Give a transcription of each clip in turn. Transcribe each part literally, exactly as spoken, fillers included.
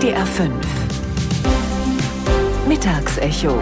N D R fünf Mittagsecho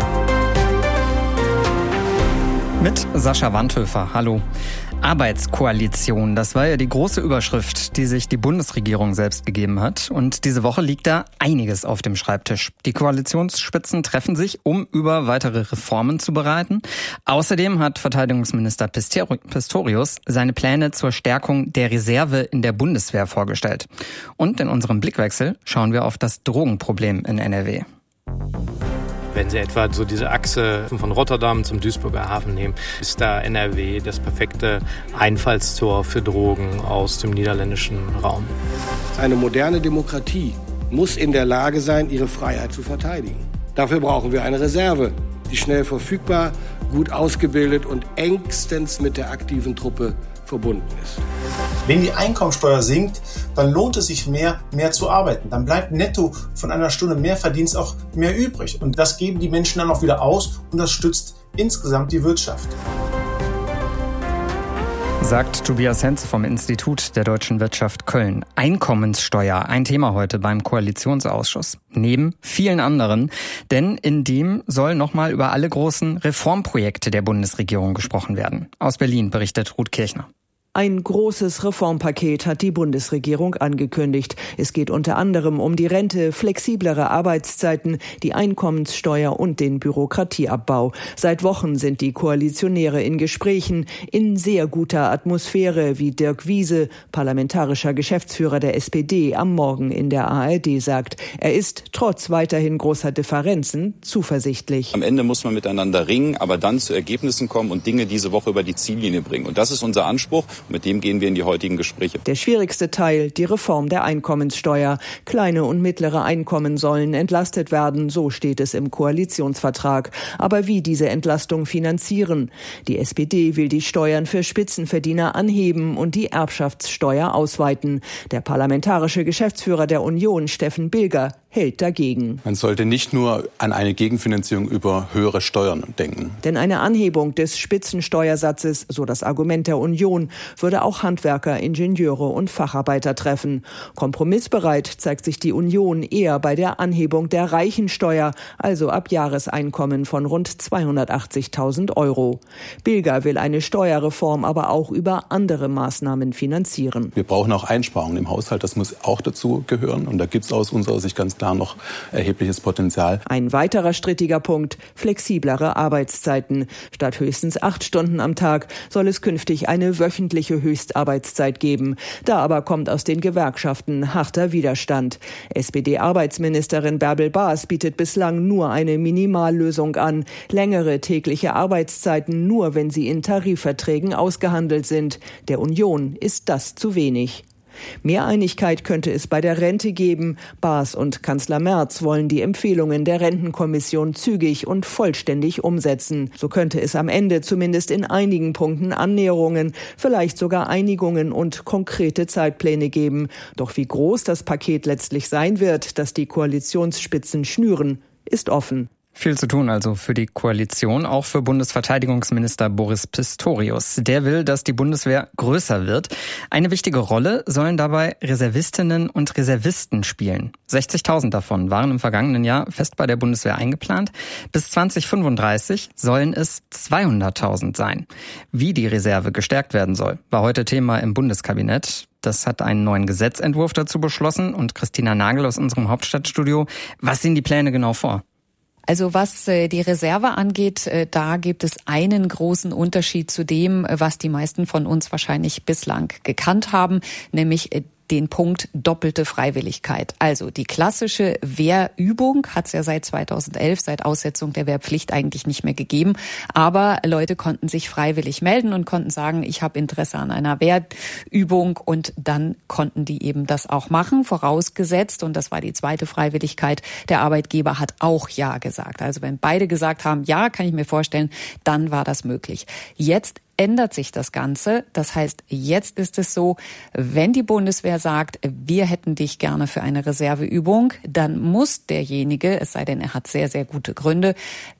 mit Sascha Wandhöfer. Hallo. Arbeitskoalition, das war ja die große Überschrift, die sich die Bundesregierung selbst gegeben hat. Und diese Woche liegt da einiges auf dem Schreibtisch. Die Koalitionsspitzen treffen sich, um über weitere Reformen zu beraten. Außerdem hat Verteidigungsminister Pistorius seine Pläne zur Stärkung der Reserve in der Bundeswehr vorgestellt. Und in unserem Blickwechsel schauen wir auf das Drogenproblem in N R W. Wenn Sie etwa so diese Achse von Rotterdam zum Duisburger Hafen nehmen, ist da N R W das perfekte Einfallstor für Drogen aus dem niederländischen Raum. Eine moderne Demokratie muss in der Lage sein, ihre Freiheit zu verteidigen. Dafür brauchen wir eine Reserve, die schnell verfügbar, gut ausgebildet und engstens mit der aktiven Truppe verbunden ist. Wenn die Einkommensteuer sinkt, dann lohnt es sich mehr, mehr zu arbeiten. Dann bleibt netto von einer Stunde mehr Verdienst auch mehr übrig. Und das geben die Menschen dann auch wieder aus und das stützt insgesamt die Wirtschaft. Sagt Tobias Henze vom Institut der Deutschen Wirtschaft Köln. Einkommenssteuer, ein Thema heute beim Koalitionsausschuss. Neben vielen anderen, denn in dem soll nochmal über alle großen Reformprojekte der Bundesregierung gesprochen werden. Aus Berlin berichtet Ruth Kirchner. Ein großes Reformpaket hat die Bundesregierung angekündigt. Es geht unter anderem um die Rente, flexiblere Arbeitszeiten, die Einkommenssteuer und den Bürokratieabbau. Seit Wochen sind die Koalitionäre in Gesprächen, in sehr guter Atmosphäre, wie Dirk Wiese, parlamentarischer Geschäftsführer der S P D, am Morgen in der A R D sagt. Er ist trotz weiterhin großer Differenzen zuversichtlich. Am Ende muss man miteinander ringen, aber dann zu Ergebnissen kommen und Dinge diese Woche über die Ziellinie bringen. Und das ist unser Anspruch. Mit dem gehen wir in die heutigen Gespräche. Der schwierigste Teil, die Reform der Einkommenssteuer. Kleine und mittlere Einkommen sollen entlastet werden, so steht es im Koalitionsvertrag. Aber wie diese Entlastung finanzieren? Die S P D will die Steuern für Spitzenverdiener anheben und die Erbschaftssteuer ausweiten. Der parlamentarische Geschäftsführer der Union, Steffen Bilger, hält dagegen. Man sollte nicht nur an eine Gegenfinanzierung über höhere Steuern denken. Denn eine Anhebung des Spitzensteuersatzes, so das Argument der Union, würde auch Handwerker, Ingenieure und Facharbeiter treffen. Kompromissbereit zeigt sich die Union eher bei der Anhebung der Reichensteuer, also ab Jahreseinkommen von rund zweihundertachtzigtausend Euro. Bilger will eine Steuerreform aber auch über andere Maßnahmen finanzieren. Wir brauchen auch Einsparungen im Haushalt, das muss auch dazu gehören. Und da gibt es aus unserer Sicht ganz klar noch erhebliches Potenzial. Ein weiterer strittiger Punkt, flexiblere Arbeitszeiten. Statt höchstens acht Stunden am Tag soll es künftig eine wöchentliche Höchstarbeitszeit geben. Da aber kommt aus den Gewerkschaften harter Widerstand. S P D-Arbeitsministerin Bärbel Baas bietet bislang nur eine Minimallösung an. Längere tägliche Arbeitszeiten nur, wenn sie in Tarifverträgen ausgehandelt sind. Der Union ist das zu wenig. Mehr Einigkeit könnte es bei der Rente geben. Baas und Kanzler Merz wollen die Empfehlungen der Rentenkommission zügig und vollständig umsetzen. So könnte es am Ende zumindest in einigen Punkten Annäherungen, vielleicht sogar Einigungen und konkrete Zeitpläne geben. Doch wie groß das Paket letztlich sein wird, das die Koalitionsspitzen schnüren, ist offen. Viel zu tun also für die Koalition, auch für Bundesverteidigungsminister Boris Pistorius. Der will, dass die Bundeswehr größer wird. Eine wichtige Rolle sollen dabei Reservistinnen und Reservisten spielen. sechzigtausend davon waren im vergangenen Jahr fest bei der Bundeswehr eingeplant. Bis zweitausendfünfunddreißig sollen es zweihunderttausend sein. Wie die Reserve gestärkt werden soll, war heute Thema im Bundeskabinett. Das hat einen neuen Gesetzentwurf dazu beschlossen. Und Christina Nagel aus unserem Hauptstadtstudio, was sehen die Pläne genau vor? Also was die Reserve angeht, da gibt es einen großen Unterschied zu dem, was die meisten von uns wahrscheinlich bislang gekannt haben, nämlich den Punkt doppelte Freiwilligkeit. Also die klassische Wehrübung hat es ja seit zweitausendelf, seit Aussetzung der Wehrpflicht eigentlich nicht mehr gegeben. Aber Leute konnten sich freiwillig melden und konnten sagen, ich habe Interesse an einer Wehrübung, und dann konnten die eben das auch machen, vorausgesetzt, und das war die zweite Freiwilligkeit, der Arbeitgeber hat auch Ja gesagt. Also wenn beide gesagt haben, ja, kann ich mir vorstellen, dann war das möglich. Jetzt ändert sich das Ganze. Das heißt, jetzt ist es so, wenn die Bundeswehr sagt, wir hätten dich gerne für eine Reserveübung, dann muss derjenige, es sei denn, er hat sehr, sehr gute Gründe,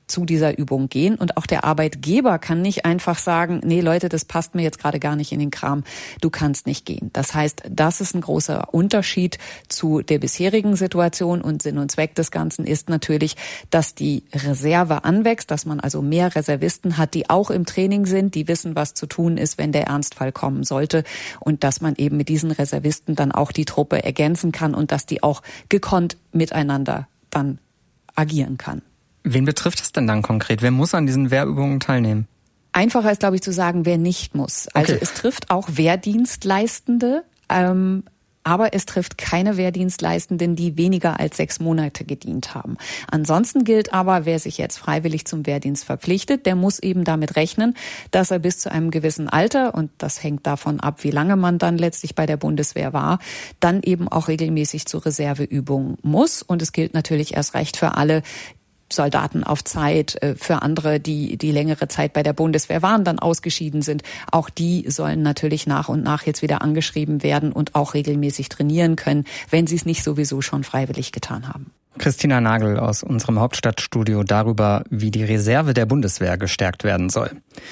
zu dieser Übung gehen. Und auch der Arbeitgeber kann nicht einfach sagen, nee Leute, das passt mir jetzt gerade gar nicht in den Kram, du kannst nicht gehen. Das heißt, das ist ein großer Unterschied zu der bisherigen Situation, und Sinn und Zweck des Ganzen ist natürlich, dass die Reserve anwächst, dass man also mehr Reservisten hat, die auch im Training sind, die wissen, was zu tun ist, wenn der Ernstfall kommen sollte, und dass man eben mit diesen Reservisten dann auch die Truppe ergänzen kann und dass die auch gekonnt miteinander dann agieren kann. Wen betrifft es denn dann konkret? Wer muss an diesen Wehrübungen teilnehmen? Einfacher ist, glaube ich, zu sagen, wer nicht muss. Also okay. Es trifft auch Wehrdienstleistende, ähm, aber es trifft keine Wehrdienstleistenden, die weniger als sechs Monate gedient haben. Ansonsten gilt aber, wer sich jetzt freiwillig zum Wehrdienst verpflichtet, der muss eben damit rechnen, dass er bis zu einem gewissen Alter, und das hängt davon ab, wie lange man dann letztlich bei der Bundeswehr war, dann eben auch regelmäßig zu Reserveübungen muss. Und es gilt natürlich erst recht für alle Soldaten auf Zeit, für andere, die die längere Zeit bei der Bundeswehr waren, dann ausgeschieden sind. Auch die sollen natürlich nach und nach jetzt wieder angeschrieben werden und auch regelmäßig trainieren können, wenn sie es nicht sowieso schon freiwillig getan haben. Christina Nagel aus unserem Hauptstadtstudio darüber, wie die Reserve der Bundeswehr gestärkt werden soll.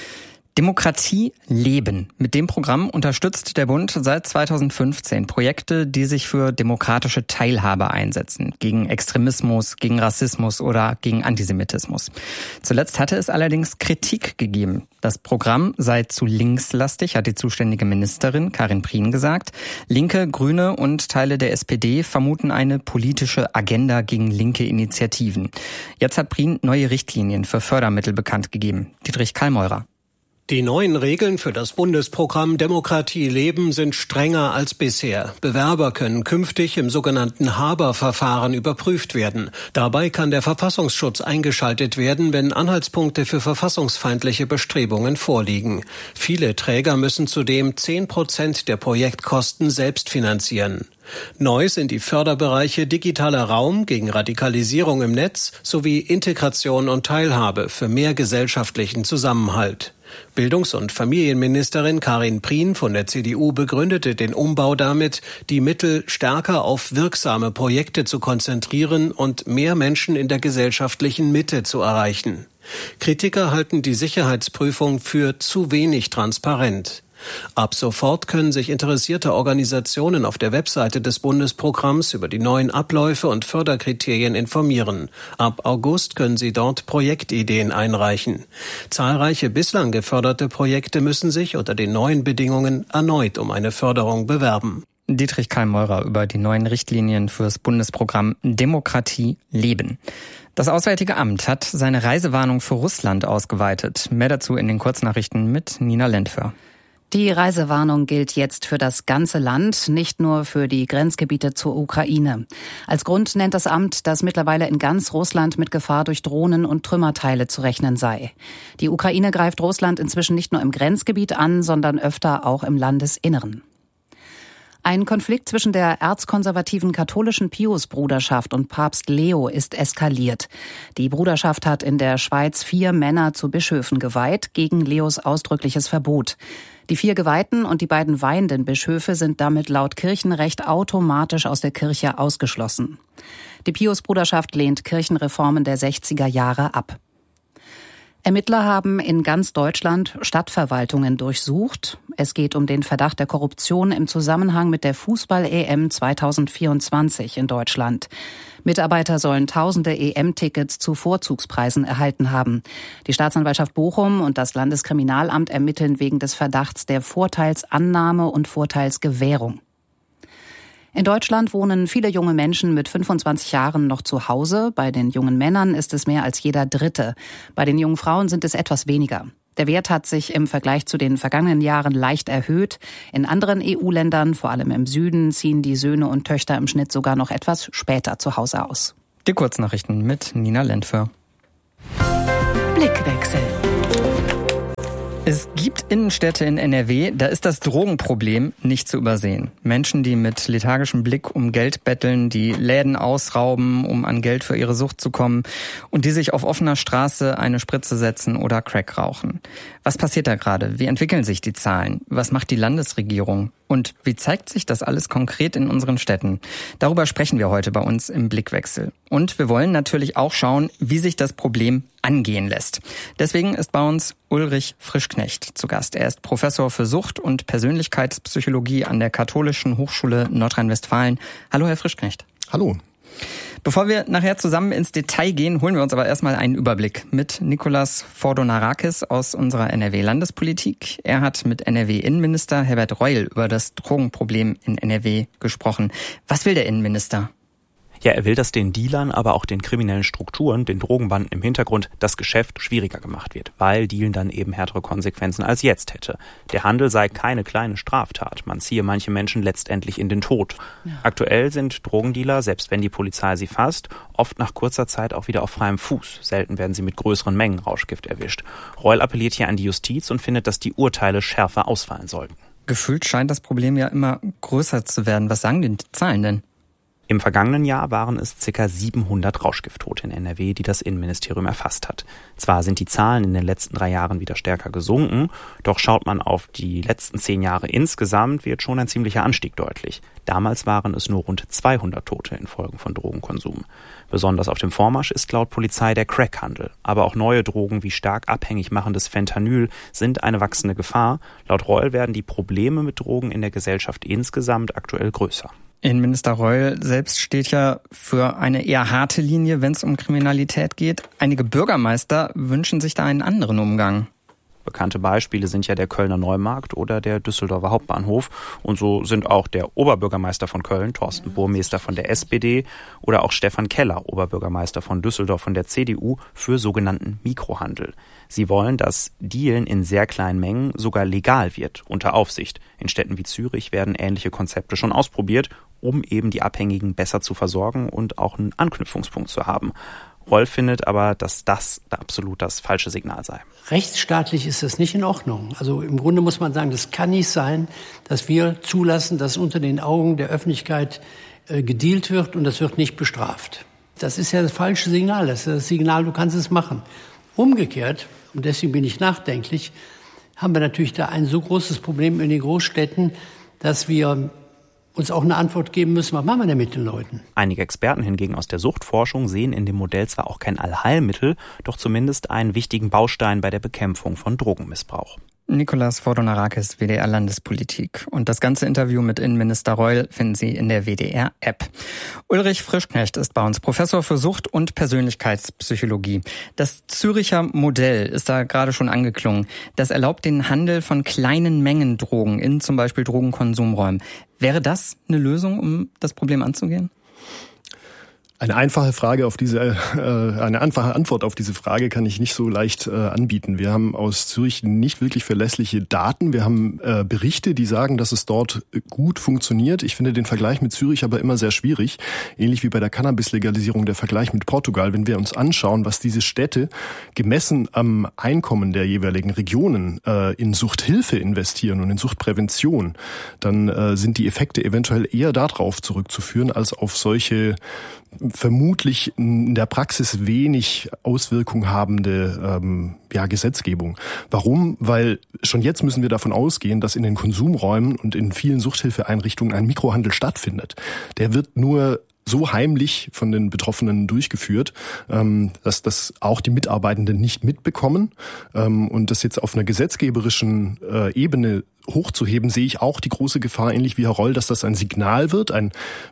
Demokratie leben. Mit dem Programm unterstützt der Bund seit zweitausendfünfzehn Projekte, die sich für demokratische Teilhabe einsetzen. Gegen Extremismus, gegen Rassismus oder gegen Antisemitismus. Zuletzt hatte es allerdings Kritik gegeben. Das Programm sei zu linkslastig, hat die zuständige Ministerin Karin Prien gesagt. Linke, Grüne und Teile der S P D vermuten eine politische Agenda gegen linke Initiativen. Jetzt hat Prien neue Richtlinien für Fördermittel bekannt gegeben. Dietrich Kallmeurer. Die neuen Regeln für das Bundesprogramm Demokratie leben sind strenger als bisher. Bewerber können künftig im sogenannten Haber-Verfahren überprüft werden. Dabei kann der Verfassungsschutz eingeschaltet werden, wenn Anhaltspunkte für verfassungsfeindliche Bestrebungen vorliegen. Viele Träger müssen zudem zehn Prozent der Projektkosten selbst finanzieren. Neu sind die Förderbereiche digitaler Raum gegen Radikalisierung im Netz sowie Integration und Teilhabe für mehr gesellschaftlichen Zusammenhalt. Bildungs- und Familienministerin Karin Prien von der C D U begründete den Umbau damit, die Mittel stärker auf wirksame Projekte zu konzentrieren und mehr Menschen in der gesellschaftlichen Mitte zu erreichen. Kritiker halten die Sicherheitsprüfung für zu wenig transparent. Ab sofort können sich interessierte Organisationen auf der Webseite des Bundesprogramms über die neuen Abläufe und Förderkriterien informieren. Ab August können sie dort Projektideen einreichen. Zahlreiche bislang geförderte Projekte müssen sich unter den neuen Bedingungen erneut um eine Förderung bewerben. Dietrich Kallmeurer über die neuen Richtlinien fürs Bundesprogramm Demokratie leben. Das Auswärtige Amt hat seine Reisewarnung für Russland ausgeweitet. Mehr dazu in den Kurznachrichten mit Nina Lentföhr. Die Reisewarnung gilt jetzt für das ganze Land, nicht nur für die Grenzgebiete zur Ukraine. Als Grund nennt das Amt, dass mittlerweile in ganz Russland mit Gefahr durch Drohnen und Trümmerteile zu rechnen sei. Die Ukraine greift Russland inzwischen nicht nur im Grenzgebiet an, sondern öfter auch im Landesinneren. Ein Konflikt zwischen der erzkonservativen katholischen Pius-Bruderschaft und Papst Leo ist eskaliert. Die Bruderschaft hat in der Schweiz vier Männer zu Bischöfen geweiht, gegen Leos ausdrückliches Verbot. Die vier Geweihten und die beiden weihenden Bischöfe sind damit laut Kirchenrecht automatisch aus der Kirche ausgeschlossen. Die Pius-Bruderschaft lehnt Kirchenreformen der sechziger Jahre ab. Ermittler haben in ganz Deutschland Stadtverwaltungen durchsucht. Es geht um den Verdacht der Korruption im Zusammenhang mit der Fußball-E M zweitausendvierundzwanzig in Deutschland. Mitarbeiter sollen tausende E M-Tickets zu Vorzugspreisen erhalten haben. Die Staatsanwaltschaft Bochum und das Landeskriminalamt ermitteln wegen des Verdachts der Vorteilsannahme und Vorteilsgewährung. In Deutschland wohnen viele junge Menschen mit fünfundzwanzig Jahren noch zu Hause. Bei den jungen Männern ist es mehr als jeder Dritte. Bei den jungen Frauen sind es etwas weniger. Der Wert hat sich im Vergleich zu den vergangenen Jahren leicht erhöht. In anderen E U-Ländern, vor allem im Süden, ziehen die Söhne und Töchter im Schnitt sogar noch etwas später zu Hause aus. Die Kurznachrichten mit Nina Lentföhr. Blickwechsel. Es gibt Innenstädte in N R W, da ist das Drogenproblem nicht zu übersehen. Menschen, die mit lethargischem Blick um Geld betteln, die Läden ausrauben, um an Geld für ihre Sucht zu kommen und die sich auf offener Straße eine Spritze setzen oder Crack rauchen. Was passiert da gerade? Wie entwickeln sich die Zahlen? Was macht die Landesregierung? Und wie zeigt sich das alles konkret in unseren Städten? Darüber sprechen wir heute bei uns im Blickwechsel. Und wir wollen natürlich auch schauen, wie sich das Problem angehen lässt. Deswegen ist bei uns Ulrich Frischknecht zu Gast. Er ist Professor für Sucht- und Persönlichkeitspsychologie an der Katholischen Hochschule Nordrhein-Westfalen. Hallo, Herr Frischknecht. Hallo. Bevor wir nachher zusammen ins Detail gehen, holen wir uns aber erstmal einen Überblick mit Nikolaos Fordonarakis aus unserer N R W-Landespolitik. Er hat mit N R W-Innenminister Herbert Reul über das Drogenproblem in N R W gesprochen. Was will der Innenminister? Ja, er will, dass den Dealern, aber auch den kriminellen Strukturen, den Drogenbanden im Hintergrund, das Geschäft schwieriger gemacht wird, weil Dealen dann eben härtere Konsequenzen als jetzt hätte. Der Handel sei keine kleine Straftat, man ziehe manche Menschen letztendlich in den Tod. Ja. Aktuell sind Drogendealer, selbst wenn die Polizei sie fasst, oft nach kurzer Zeit auch wieder auf freiem Fuß. Selten werden sie mit größeren Mengen Rauschgift erwischt. Reul appelliert hier an die Justiz und findet, dass die Urteile schärfer ausfallen sollten. Gefühlt scheint das Problem ja immer größer zu werden. Was sagen die Zahlen denn? Im vergangenen Jahr waren es ca. siebenhundert Rauschgifttote in N R W, die das Innenministerium erfasst hat. Zwar sind die Zahlen in den letzten drei Jahren wieder stärker gesunken, doch schaut man auf die letzten zehn Jahre insgesamt, wird schon ein ziemlicher Anstieg deutlich. Damals waren es nur rund zweihundert Tote infolge von Drogenkonsum. Besonders auf dem Vormarsch ist laut Polizei der Crackhandel. Aber auch neue Drogen wie stark abhängig machendes Fentanyl sind eine wachsende Gefahr. Laut Reul werden die Probleme mit Drogen in der Gesellschaft insgesamt aktuell größer. Innenminister Reul selbst steht ja für eine eher harte Linie, wenn es um Kriminalität geht. Einige Bürgermeister wünschen sich da einen anderen Umgang. Bekannte Beispiele sind ja der Kölner Neumarkt oder der Düsseldorfer Hauptbahnhof. Und so sind auch der Oberbürgermeister von Köln, Thorsten Burmester von der S P D, oder auch Stefan Keller, Oberbürgermeister von Düsseldorf von der C D U, für sogenannten Mikrohandel. Sie wollen, dass Dealen in sehr kleinen Mengen sogar legal wird, unter Aufsicht. In Städten wie Zürich werden ähnliche Konzepte schon ausprobiert, um eben die Abhängigen besser zu versorgen und auch einen Anknüpfungspunkt zu haben. Reul findet aber, dass das absolut das falsche Signal sei. Rechtsstaatlich ist das nicht in Ordnung. Also im Grunde muss man sagen, das kann nicht sein, dass wir zulassen, dass unter den Augen der Öffentlichkeit äh, gedealt wird und das wird nicht bestraft. Das ist ja das falsche Signal. Das ist das Signal, du kannst es machen. Umgekehrt, und deswegen bin ich nachdenklich, haben wir natürlich da ein so großes Problem in den Großstädten, dass wir uns auch eine Antwort geben müssen, was machen wir denn mit den Leuten? Einige Experten hingegen aus der Suchtforschung sehen in dem Modell zwar auch kein Allheilmittel, doch zumindest einen wichtigen Baustein bei der Bekämpfung von Drogenmissbrauch. Nikolaos Fordonarakis, W D R Landespolitik. Und das ganze Interview mit Innenminister Reul finden Sie in der W D R-App. Ulrich Frischknecht ist bei uns Professor für Sucht- und Persönlichkeitspsychologie. Das Züricher Modell ist da gerade schon angeklungen. Das erlaubt den Handel von kleinen Mengen Drogen in zum Beispiel Drogenkonsumräumen. Wäre das eine Lösung, um das Problem anzugehen? Eine einfache Frage auf diese, äh, eine einfache Antwort auf diese Frage kann ich nicht so leicht äh, anbieten. Wir haben aus Zürich nicht wirklich verlässliche Daten. Wir haben äh, Berichte, die sagen, dass es dort gut funktioniert. Ich finde den Vergleich mit Zürich aber immer sehr schwierig. Ähnlich wie bei der Cannabis-Legalisierung der Vergleich mit Portugal. Wenn wir uns anschauen, was diese Städte gemessen am Einkommen der jeweiligen Regionen äh, in Suchthilfe investieren und in Suchtprävention, dann äh, sind die Effekte eventuell eher darauf zurückzuführen, als auf solche vermutlich in der Praxis wenig Auswirkung habende ähm, ja, Gesetzgebung. Warum? Weil schon jetzt müssen wir davon ausgehen, dass in den Konsumräumen und in vielen Suchthilfeeinrichtungen ein Mikrohandel stattfindet. Der wird nur so heimlich von den Betroffenen durchgeführt, ähm, dass das auch die Mitarbeitenden nicht mitbekommen. Ähm, und das jetzt auf einer gesetzgeberischen äh, Ebene hochzuheben, sehe ich auch die große Gefahr, ähnlich wie Herr Reul, dass das ein Signal wird, ein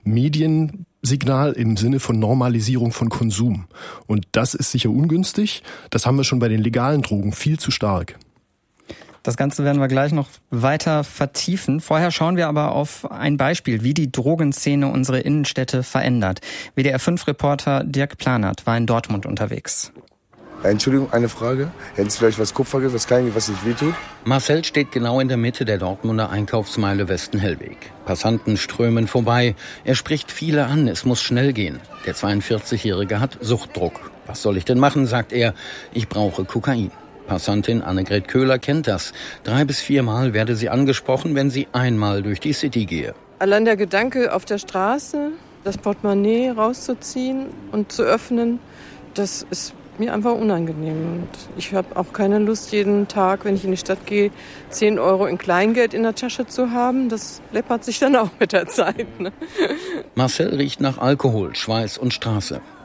Mediensignal im Sinne von Normalisierung von Konsum. Und das ist sicher ungünstig. Das haben wir schon bei den legalen Drogen viel zu stark. Das Ganze werden wir gleich noch weiter vertiefen. Vorher schauen wir aber auf ein Beispiel, wie die Drogenszene unsere Innenstädte verändert. W D R fünf Reporter Dirk Planert war in Dortmund unterwegs. Entschuldigung, eine Frage. Hätten Sie vielleicht was Kupferges, was Kleines, was nicht wehtut? Marcel steht genau in der Mitte der Dortmunder Einkaufsmeile Westen-Hellweg. Passanten strömen vorbei. Er spricht viele an, es muss schnell gehen. Der zweiundvierzigjährige hat Suchtdruck. Was soll ich denn machen, sagt er. Ich brauche Kokain. Passantin Annegret Köhler kennt das. Drei bis viermal werde sie angesprochen, wenn sie einmal durch die City gehe. Allein der Gedanke, auf der Straße das Portemonnaie rauszuziehen und zu öffnen, das ist mir einfach unangenehm. Und ich habe auch keine Lust, jeden Tag, wenn ich in die Stadt gehe, zehn Euro in Kleingeld in der Tasche zu haben. Das läppert sich dann auch mit der Zeit. Ne? Marcel riecht nach Alkohol, Schweiß und Straße.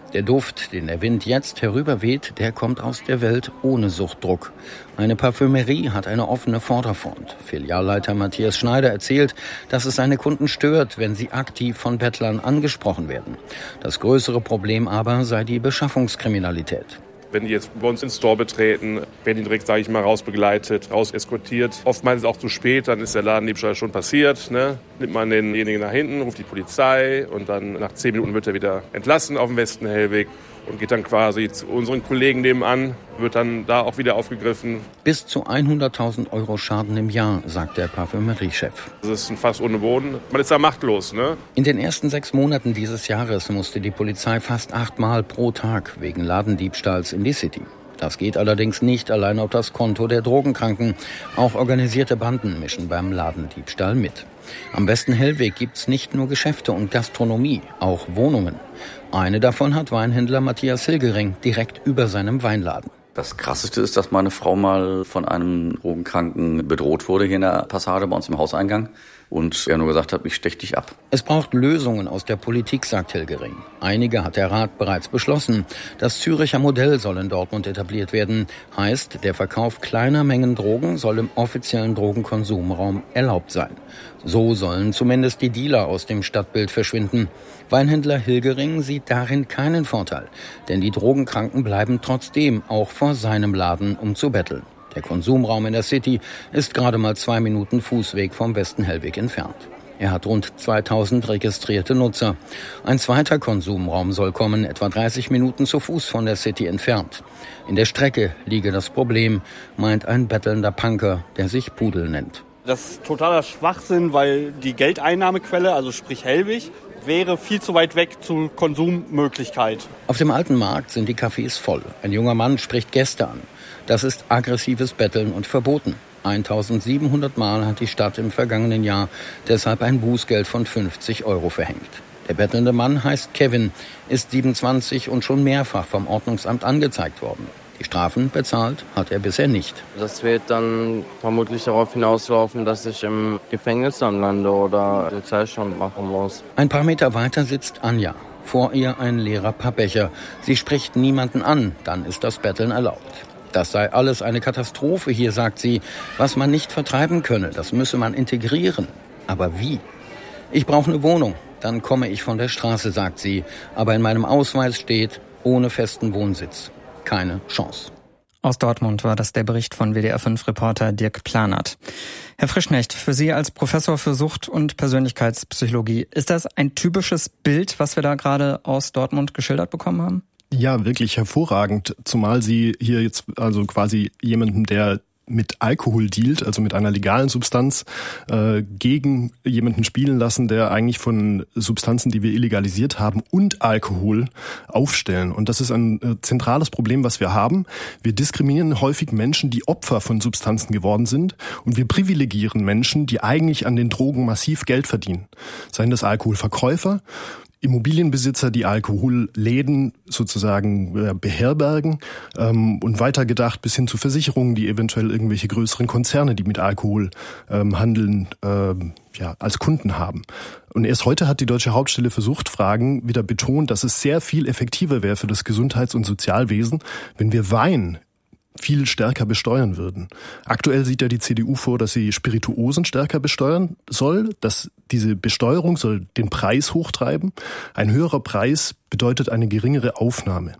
Der Duft, den der Wind jetzt herüberweht, der kommt aus der Welt ohne Suchtdruck. Eine Parfümerie hat eine offene Vorderfront. Filialleiter Matthias Schneider erzählt, dass es seine Kunden stört, wenn sie aktiv von Bettlern angesprochen werden. Das größere Problem aber sei die Beschaffungskriminalität. Wenn die jetzt bei uns ins Store betreten, werden die direkt, sage ich mal, rausbegleitet, rauseskortiert. Oftmals ist es auch zu spät, dann ist der Ladendiebstahl schon passiert. Ne? Nimmt man denjenigen nach hinten, ruft die Polizei und dann nach zehn Minuten wird er wieder entlassen auf dem Westenhellweg und geht dann quasi zu unseren Kollegen nebenan, wird dann da auch wieder aufgegriffen. Bis zu hunderttausend Euro Schaden im Jahr, sagt der Parfümeriechef. Das ist ein Fass ohne Boden. Man ist da machtlos, ne? In den ersten sechs Monaten dieses Jahres musste die Polizei fast achtmal pro Tag wegen Ladendiebstahls in die City. Das geht allerdings nicht allein auf das Konto der Drogenkranken. Auch organisierte Banden mischen beim Ladendiebstahl mit. Am Westenhellweg gibt's nicht nur Geschäfte und Gastronomie, auch Wohnungen. Eine davon hat Weinhändler Matthias Hilgering direkt über seinem Weinladen. Das Krasseste ist, dass meine Frau mal von einem Drogenkranken bedroht wurde hier in der Passage bei uns im Hauseingang. Und er nur gesagt hat, ich stech dich ab. Es braucht Lösungen aus der Politik, sagt Hilgering. Einige hat der Rat bereits beschlossen. Das Züricher Modell soll in Dortmund etabliert werden. Heißt, der Verkauf kleiner Mengen Drogen soll im offiziellen Drogenkonsumraum erlaubt sein. So sollen zumindest die Dealer aus dem Stadtbild verschwinden. Weinhändler Hilgering sieht darin keinen Vorteil. Denn die Drogenkranken bleiben trotzdem auch vor seinem Laden, um zu betteln. Der Konsumraum in der City ist gerade mal zwei Minuten Fußweg vom Westenhellweg entfernt. Er hat rund zweitausend registrierte Nutzer. Ein zweiter Konsumraum soll kommen, etwa dreißig Minuten zu Fuß von der City entfernt. In der Strecke liege das Problem, meint ein bettelnder Punker, der sich Pudel nennt. Das ist totaler Schwachsinn, weil die Geldeinnahmequelle, also sprich Hellwig, wäre viel zu weit weg zur Konsummöglichkeit. Auf dem alten Markt sind die Cafés voll. Ein junger Mann spricht Gäste an. Das ist aggressives Betteln und verboten. eintausendsiebenhundert Mal hat die Stadt im vergangenen Jahr deshalb ein Bußgeld von fünfzig Euro verhängt. Der bettelnde Mann heißt Kevin, ist siebenundzwanzig und schon mehrfach vom Ordnungsamt angezeigt worden. Die Strafen bezahlt hat er bisher nicht. Das wird dann vermutlich darauf hinauslaufen, dass ich im Gefängnis dann lande oder Sozialstand machen muss. Ein paar Meter weiter sitzt Anja. Vor ihr ein leerer Pappbecher. Sie spricht niemanden an, dann ist das Betteln erlaubt. Das sei alles eine Katastrophe hier, sagt sie. Was man nicht vertreiben könne, das müsse man integrieren. Aber wie? Ich brauche eine Wohnung, dann komme ich von der Straße, sagt sie. Aber in meinem Ausweis steht, ohne festen Wohnsitz. Keine Chance. Aus Dortmund war das der Bericht von W D R fünf Reporter Dirk Planert. Herr Frischknecht, für Sie als Professor für Sucht- und Persönlichkeitspsychologie, ist das ein typisches Bild, was wir da gerade aus Dortmund geschildert bekommen haben? Ja, wirklich hervorragend, zumal Sie hier jetzt also quasi jemanden, der mit Alkohol dealt, also mit einer legalen Substanz, äh, gegen jemanden spielen lassen, der eigentlich von Substanzen, die wir illegalisiert haben, und Alkohol aufstellen. Und das ist ein äh, zentrales Problem, was wir haben. Wir diskriminieren häufig Menschen, die Opfer von Substanzen geworden sind, und wir privilegieren Menschen, die eigentlich an den Drogen massiv Geld verdienen. Seien das Alkoholverkäufer, Immobilienbesitzer, die Alkoholläden sozusagen beherbergen, ähm, und weitergedacht bis hin zu Versicherungen, die eventuell irgendwelche größeren Konzerne, die mit Alkohol ähm, handeln, ähm, ja, als Kunden haben. Und erst heute hat die Deutsche Hauptstelle für Suchtfragen wieder betont, dass es sehr viel effektiver wäre für das Gesundheits- und Sozialwesen, wenn wir Wein viel stärker besteuern würden. Aktuell sieht ja die C D U vor, dass sie Spirituosen stärker besteuern soll. Dass diese Besteuerung soll den Preis hochtreiben. Ein höherer Preis bedeutet eine geringere Aufnahme.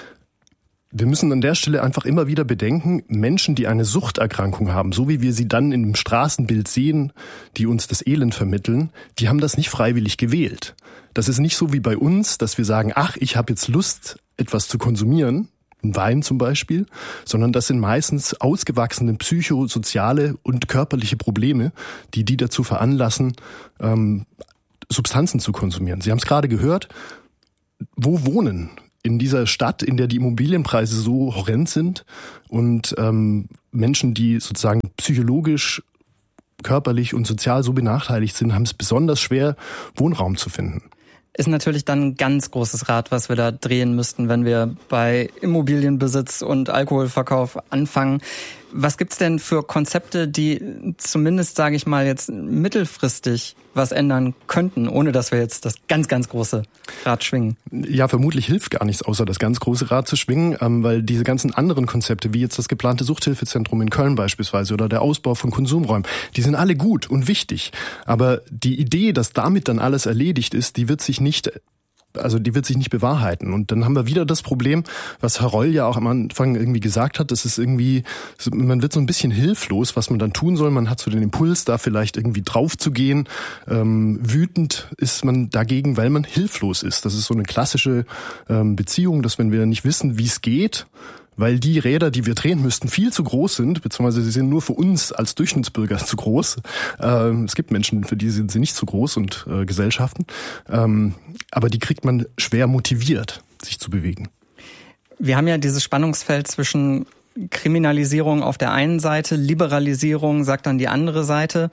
Wir müssen an der Stelle einfach immer wieder bedenken, Menschen, die eine Suchterkrankung haben, so wie wir sie dann im Straßenbild sehen, die uns das Elend vermitteln, die haben das nicht freiwillig gewählt. Das ist nicht so wie bei uns, dass wir sagen, ach, ich habe jetzt Lust, etwas zu konsumieren, Wein zum Beispiel, sondern das sind meistens ausgewachsene psychosoziale und körperliche Probleme, die die dazu veranlassen, ähm, Substanzen zu konsumieren. Sie haben es gerade gehört, wo wohnen in dieser Stadt, in der die Immobilienpreise so horrend sind und ähm, Menschen, die sozusagen psychologisch, körperlich und sozial so benachteiligt sind, haben es besonders schwer, Wohnraum zu finden. Ist natürlich dann ein ganz großes Rad, was wir da drehen müssten, wenn wir bei Immobilienbesitz und Alkoholverkauf anfangen. Was gibt's denn für Konzepte, die zumindest, sage ich mal, jetzt mittelfristig was ändern könnten, ohne dass wir jetzt das ganz, ganz große Rad schwingen? Ja, vermutlich hilft gar nichts, außer das ganz große Rad zu schwingen, ähm, weil diese ganzen anderen Konzepte, wie jetzt das geplante Suchthilfezentrum in Köln beispielsweise oder der Ausbau von Konsumräumen, die sind alle gut und wichtig. Aber die Idee, dass damit dann alles erledigt ist, die wird sich nicht Also die wird sich nicht bewahrheiten. Und dann haben wir wieder das Problem, was Herr Reul ja auch am Anfang irgendwie gesagt hat, das ist irgendwie, man wird so ein bisschen hilflos, was man dann tun soll. Man hat so den Impuls, da vielleicht irgendwie drauf zu gehen. Ähm, wütend ist man dagegen, weil man hilflos ist. Das ist so eine klassische ähm, Beziehung, dass wenn wir nicht wissen, wie es geht, weil die Räder, die wir drehen müssten, viel zu groß sind, beziehungsweise sie sind nur für uns als Durchschnittsbürger zu groß. Ähm, es gibt Menschen, für die sind sie nicht so groß und äh, Gesellschaften. Ähm, aber die kriegt man schwer motiviert, sich zu bewegen. Wir haben ja dieses Spannungsfeld zwischen Kriminalisierung auf der einen Seite, Liberalisierung sagt dann die andere Seite.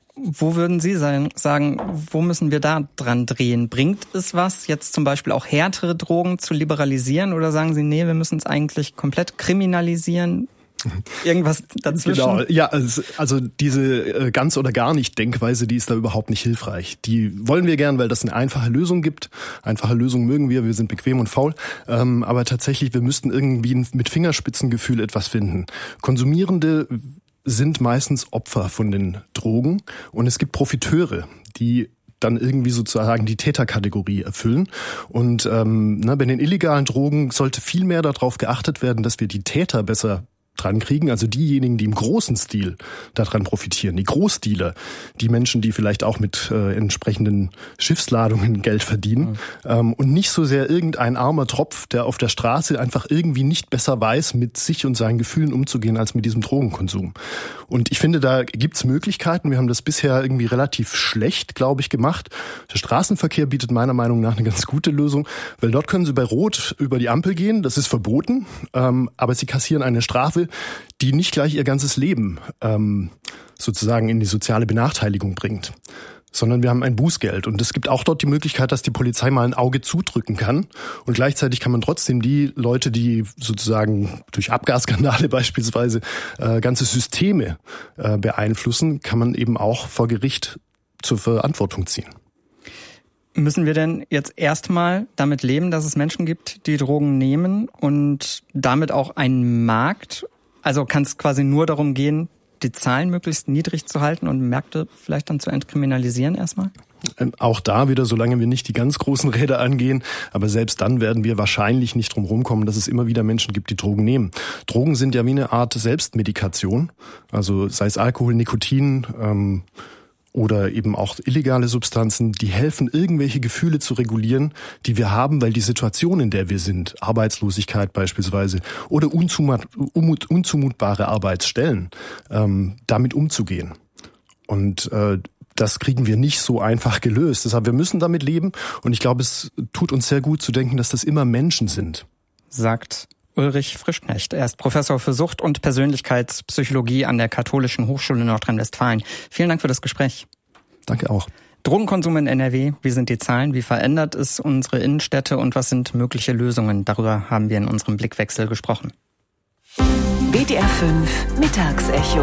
Wo würden Sie sagen, wo müssen wir da dran drehen? Bringt es was, jetzt zum Beispiel auch härtere Drogen zu liberalisieren? Oder sagen Sie, nee, wir müssen es eigentlich komplett kriminalisieren? Irgendwas dazwischen? Genau, ja, also, also diese ganz oder gar nicht Denkweise, die ist da überhaupt nicht hilfreich. Die wollen wir gern, weil das eine einfache Lösung gibt. Einfache Lösung mögen wir, wir sind bequem und faul. Ähm, aber tatsächlich, wir müssten irgendwie mit Fingerspitzengefühl etwas finden. Konsumierende sind meistens Opfer von den Drogen und es gibt Profiteure, die dann irgendwie sozusagen die Täterkategorie erfüllen. Und ähm, na, bei den illegalen Drogen sollte viel mehr darauf geachtet werden, dass wir die Täter besser dran kriegen, also diejenigen, die im großen Stil daran profitieren, die Großdealer, die Menschen, die vielleicht auch mit äh, entsprechenden Schiffsladungen Geld verdienen, mhm. ähm, und nicht so sehr irgendein armer Tropf, der auf der Straße einfach irgendwie nicht besser weiß, mit sich und seinen Gefühlen umzugehen, als mit diesem Drogenkonsum. Und ich finde, da gibt's Möglichkeiten. Wir haben das bisher irgendwie relativ schlecht, glaube ich, gemacht. Der Straßenverkehr bietet meiner Meinung nach eine ganz gute Lösung, weil dort können Sie bei Rot über die Ampel gehen, das ist verboten, ähm, aber Sie kassieren eine Strafe, die nicht gleich ihr ganzes Leben ähm, sozusagen in die soziale Benachteiligung bringt, sondern wir haben ein Bußgeld. Und es gibt auch dort die Möglichkeit, dass die Polizei mal ein Auge zudrücken kann. Und gleichzeitig kann man trotzdem die Leute, die sozusagen durch Abgasskandale beispielsweise äh, ganze Systeme äh, beeinflussen, kann man eben auch vor Gericht zur Verantwortung ziehen. Müssen wir denn jetzt erstmal damit leben, dass es Menschen gibt, die Drogen nehmen und damit auch einen Markt? Also kann es quasi nur darum gehen, die Zahlen möglichst niedrig zu halten und Märkte vielleicht dann zu entkriminalisieren erstmal? Auch da wieder, solange wir nicht die ganz großen Räder angehen, aber selbst dann werden wir wahrscheinlich nicht drum rumkommen, dass es immer wieder Menschen gibt, die Drogen nehmen. Drogen sind ja wie eine Art Selbstmedikation, also sei es Alkohol, Nikotin, ähm, oder eben auch illegale Substanzen, die helfen, irgendwelche Gefühle zu regulieren, die wir haben, weil die Situation, in der wir sind, Arbeitslosigkeit beispielsweise oder unzumut, unzumutbare Arbeitsstellen, ähm, damit umzugehen. Und äh, das kriegen wir nicht so einfach gelöst. Deshalb, wir müssen damit leben und ich glaube, es tut uns sehr gut zu denken, dass das immer Menschen sind. Sagt Ulrich Frischknecht. Er ist Professor für Sucht- und Persönlichkeitspsychologie an der Katholischen Hochschule Nordrhein-Westfalen. Vielen Dank für das Gespräch. Danke auch. Drogenkonsum in N R W, wie sind die Zahlen, wie verändert es unsere Innenstädte und was sind mögliche Lösungen? Darüber haben wir in unserem Blickwechsel gesprochen. W D R fünf Mittagsecho.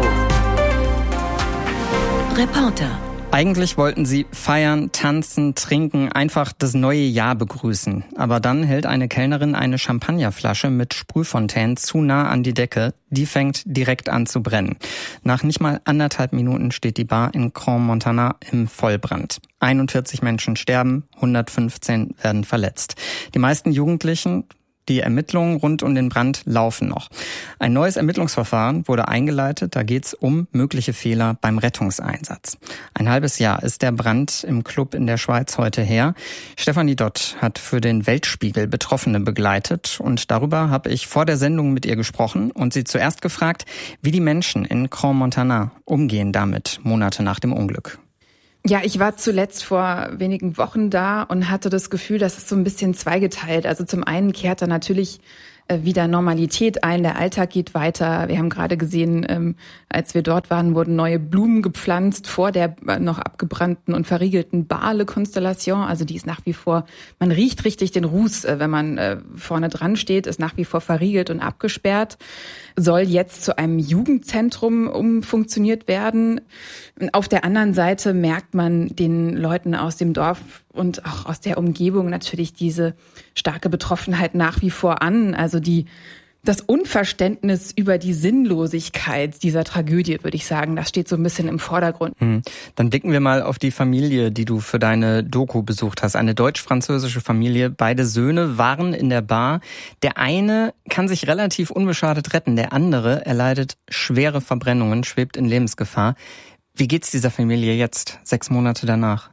Reporter. Eigentlich wollten sie feiern, tanzen, trinken, einfach das neue Jahr begrüßen. Aber dann hält eine Kellnerin eine Champagnerflasche mit Sprühfontänen zu nah an die Decke. Die fängt direkt an zu brennen. Nach nicht mal anderthalb Minuten steht die Bar in Crans-Montana im Vollbrand. einundvierzig Menschen sterben, hundertfünfzehn werden verletzt. Die meisten Jugendlichen. Die Ermittlungen rund um den Brand laufen noch. Ein neues Ermittlungsverfahren wurde eingeleitet. Da geht es um mögliche Fehler beim Rettungseinsatz. Ein halbes Jahr ist der Brand im Club in der Schweiz heute her. Stefanie Dott hat für den Weltspiegel Betroffene begleitet. Und darüber habe ich vor der Sendung mit ihr gesprochen und sie zuerst gefragt, wie die Menschen in Crans-Montana umgehen damit, Monate nach dem Unglück. Ja, ich war zuletzt vor wenigen Wochen da und hatte das Gefühl, dass es so ein bisschen zweigeteilt. Also zum einen kehrt da natürlich äh, wieder Normalität ein. Der Alltag geht weiter. Wir haben gerade gesehen, ähm, als wir dort waren, wurden neue Blumen gepflanzt vor der äh, noch abgebrannten und verriegelten Bale-Konstellation. Also die ist nach wie vor, man riecht richtig den Ruß, äh, wenn man äh, vorne dran steht, ist nach wie vor verriegelt und abgesperrt. Soll jetzt zu einem Jugendzentrum umfunktioniert werden. Auf der anderen Seite merkt man den Leuten aus dem Dorf und auch aus der Umgebung natürlich diese starke Betroffenheit nach wie vor an. Also die das Unverständnis über die Sinnlosigkeit dieser Tragödie, würde ich sagen, das steht so ein bisschen im Vordergrund. Hm. Dann blicken wir mal auf die Familie, die du für deine Doku besucht hast. Eine deutsch-französische Familie. Beide Söhne waren in der Bar. Der eine kann sich relativ unbeschadet retten. Der andere erleidet schwere Verbrennungen, schwebt in Lebensgefahr. Wie geht's dieser Familie jetzt, sechs Monate danach?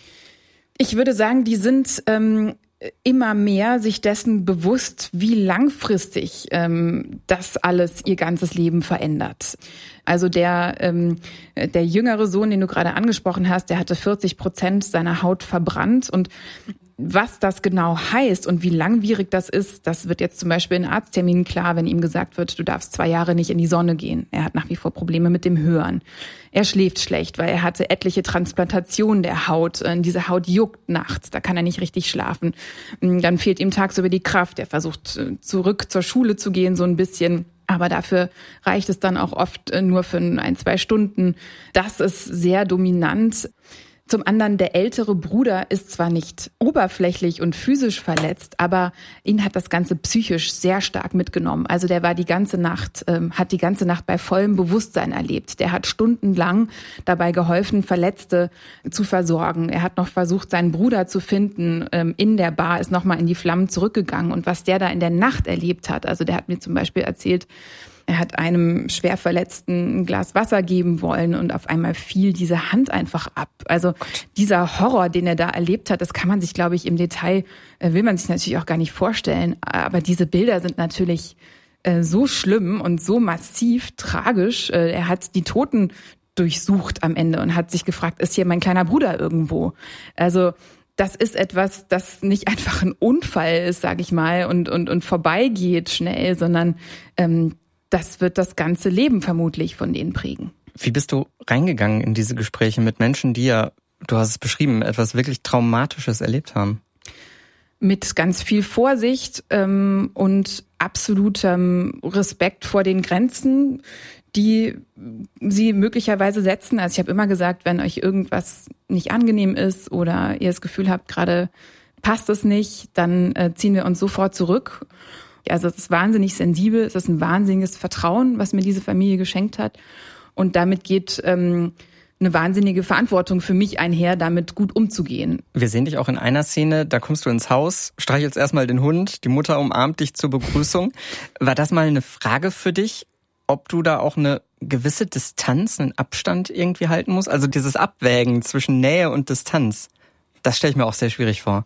Ich würde sagen, die sind ähm, immer mehr sich dessen bewusst, wie langfristig ähm, das alles ihr ganzes Leben verändert. Also der ähm, der jüngere Sohn, den du gerade angesprochen hast, der hatte vierzig Prozent seiner Haut verbrannt. Und was das genau heißt und wie langwierig das ist, das wird jetzt zum Beispiel in Arztterminen klar, wenn ihm gesagt wird, du darfst zwei Jahre nicht in die Sonne gehen. Er hat nach wie vor Probleme mit dem Hören. Er schläft schlecht, weil er hatte etliche Transplantationen der Haut. Diese Haut juckt nachts, da kann er nicht richtig schlafen. Dann fehlt ihm tagsüber die Kraft. Er versucht zurück zur Schule zu gehen, so ein bisschen. Aber dafür reicht es dann auch oft nur für ein, zwei Stunden. Das ist sehr dominant. Zum anderen, der ältere Bruder ist zwar nicht oberflächlich und physisch verletzt, aber ihn hat das Ganze psychisch sehr stark mitgenommen. Also der war die ganze Nacht, ähm, hat die ganze Nacht bei vollem Bewusstsein erlebt. Der hat stundenlang dabei geholfen, Verletzte zu versorgen. Er hat noch versucht, seinen Bruder zu finden ähm, in der Bar, ist nochmal in die Flammen zurückgegangen. Und was der da in der Nacht erlebt hat, also der hat mir zum Beispiel erzählt, er hat einem schwer Verletzten ein Glas Wasser geben wollen und auf einmal fiel diese Hand einfach ab. Also dieser Horror, den er da erlebt hat, das kann man sich, glaube ich, im Detail, äh, will man sich natürlich auch gar nicht vorstellen. Aber diese Bilder sind natürlich äh, so schlimm und so massiv tragisch. Äh, er hat die Toten durchsucht am Ende und hat sich gefragt, ist hier mein kleiner Bruder irgendwo? Also das ist etwas, das nicht einfach ein Unfall ist, sage ich mal, und und und vorbeigeht schnell, sondern ähm, das wird das ganze Leben vermutlich von denen prägen. Wie bist du reingegangen in diese Gespräche mit Menschen, die ja, du hast es beschrieben, etwas wirklich Traumatisches erlebt haben? Mit ganz viel Vorsicht ähm, und absolutem Respekt vor den Grenzen, die sie möglicherweise setzen. Also ich habe immer gesagt, wenn euch irgendwas nicht angenehm ist oder ihr das Gefühl habt, gerade passt es nicht, dann äh, ziehen wir uns sofort zurück. Also es ist wahnsinnig sensibel, es ist ein wahnsinniges Vertrauen, was mir diese Familie geschenkt hat. Und damit geht ähm, eine wahnsinnige Verantwortung für mich einher, damit gut umzugehen. Wir sehen dich auch in einer Szene, da kommst du ins Haus, streichelst erstmal den Hund, die Mutter umarmt dich zur Begrüßung. War das mal eine Frage für dich, ob du da auch eine gewisse Distanz, einen Abstand irgendwie halten musst? Also dieses Abwägen zwischen Nähe und Distanz, das stelle ich mir auch sehr schwierig vor.